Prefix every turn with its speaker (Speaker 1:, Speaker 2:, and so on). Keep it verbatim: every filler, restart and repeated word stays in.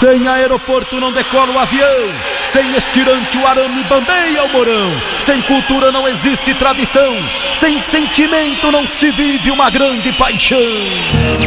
Speaker 1: Sem aeroporto não decola o avião, sem estirante o arame bambeia o morão, sem cultura não existe tradição, sem sentimento não se vive uma grande paixão.